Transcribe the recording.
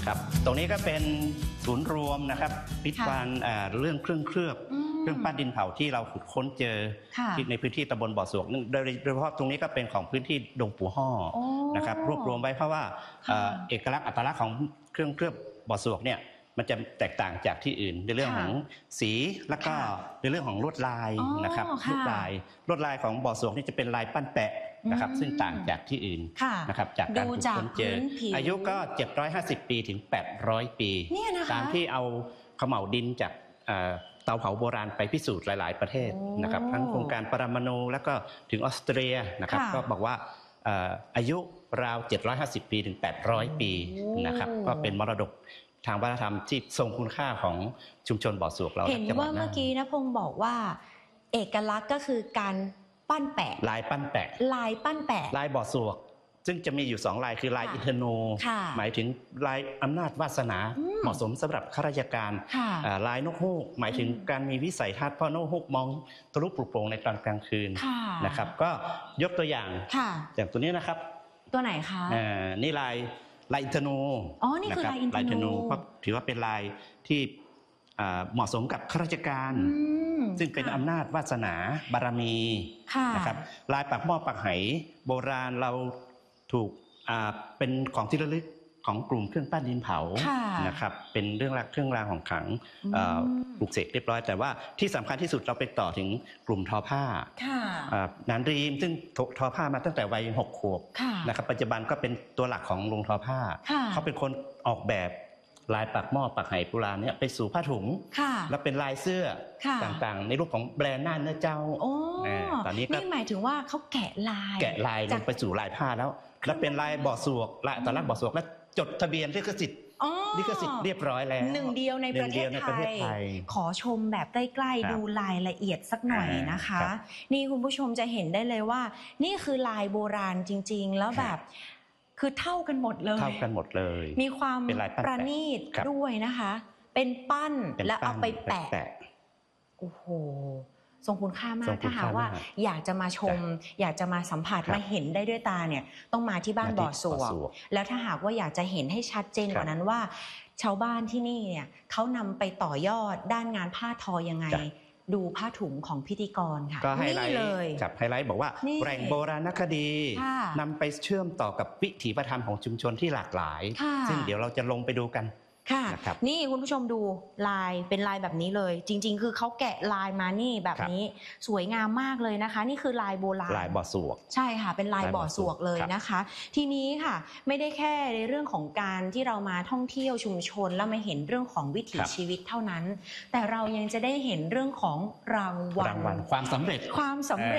ครับตรงนี้ก็เป็นศูนย์รวมนะครับพิพิธภัณฑ์เรื่องเครื่องเครื่องปั้นดินเผาที่เราขุดค้นเจอที่ในพื้นที่ตำบลบ่อสวกโดยเฉพาะตรงนี้ก็เป็นของพื้นที่ดงปู่ฮ่อนะครับรวบรวมไว้เพราะว่าเอกลักษณ์อัตลักษณ์ของเครื่องบ่อสวกเนี่ยมันจะแตกต่างจากที่อื่นในเรื่องของสีแล้วก็ในเรื่องของลวดลายนะครับลวดลายของบ่อสวกนี่จะเป็นลายปั้นแปะนะครับซึ่งต่างจากที่อื่นนะครับจากการขุดค้นเจออายุก็750ปีถึง800ปีตามที่เอาเขม่าวดินจากเตาเผาโบราณไปพิสูจน์หลายๆประเทศนะครับทั้งโครงการปรมาณูแล้วก็ถึงออสเตรียนะครับก็บอกว่าอายุราว750ปีถึง800ปีนะครับก็เป็นมรดกทางวัฒนธรรมที่ทรงคุณค่าของชุมชนบ่อสวกเราเห็นว่าเมื่อกี้ณพงศ์บอกว่าเอกลักษณ์ก็คือการปั้นแปะลายปั้นแปะลายบ่อสวกซึ่งจะมีอยู่2ลายคือลายอินทนูหมายถึงลายอำนาจวาสนาเหมาะสมสำหรับข้าราชการลายนกฮูกหมายถึงการมีวิสัยทัศน์เพราะนกฮูกมองทะลุปลุกโปร่งในตอนกลางคืนนะครับก็ยกตัวอย่างตัวนี้นะครับตัวไหนคะนี่ลายอินทนูนี่คือลายอินทนูเพราะถือว่าเป็นลายที่เหมาะสมกับข้าราชการซึ่งเป็นอำนาจวาสนาบารมีนะครับลายปักหม้อปักไหโบราณเราถูกเป็นของที่ระลึกของกลุ่มเครื่องปั้นดินเผานะครับเป็นเรื่องเครื่องรางของขลังปลูกเสกเรียบร้อยแต่ว่าที่สำคัญที่สุดเราไปต่อถึงกลุ่มทอผ้านานรีมซึ่งทอผ้ามาตั้งแต่วัย6 ขวบนะครับปัจจุบันก็เป็นตัวหลักของโรงทอผ้าเขาเป็นคนออกแบบลายปักหม้อปักไหโบราณเนี่ยไปสู่ผ้าถุงแล้วเป็นลายเสื้อต่างๆในรูปของแบรนด์น่านเนื้อเจ้าตอนนี้นี่หมายถึงว่าเขาแกะลายลงไปสู่ลายผ้าแล้วเป็นลายบ่อสวกลายอัตลักษณ์บ่อสวกและจดทะเบียนลิขสิทธิ์เรียบร้อยแล้วหนึ่งเดียวในประเทศไทยขอชมแบบใกล้ๆดูรายละเอียดสักหน่อยนะคะนี่คุณผู้ชมจะเห็นได้เลยว่านี่คือลายโบราณจริงๆแล้วแบบคือเท่ากันหมดเลยมีความประณีตด้วยนะคะเป็นปั้นแล้วเอาไปแปะโอ้โหทรงคุณค่ามากถ้าหากว่าอยากจะมาชมอยากจะมาสัมผัสมาเห็นได้ด้วยตาเนี่ยต้องมาที่บ้านบ่อสวกแล้วถ้าหากว่าอยากจะเห็นให้ชัดเจนกว่านั้นว่าชาวบ้านที่นี่เนี่ยเขานำไปต่อยอดด้านงานผ้าทอยังไงดูผ้าถุงของพิธีกรค่ะก็ไฮไลท์จับไฮไลท์บอกว่าแหล่งโบราณคดีนำไปเชื่อมต่อกับวิถีวัฒนธรรมของชุมชนที่หลากหลายซึ่งเดี๋ยวเราจะลงไปดูกันค่ะนี่คุณผู้ชมดูลายเป็นลายแบบนี้เลยจริงๆคือเขาแกะลายมานี่แบบนี้สวยงามมากเลยนะคะนี่คือลายโบราณลายบ่อสวกใช่ค่ะเป็นลายบ่อสวกเลยนะคะทีนี้ค่ะไม่ได้แค่ในเรื่องของการที่เรามาท่องเที่ยวชุมชนแล้วมาเห็นเรื่องของวิถีชีวิตเท่านั้นแต่เรายังจะได้เห็นเรื่องของรางวัลความสำเร็จ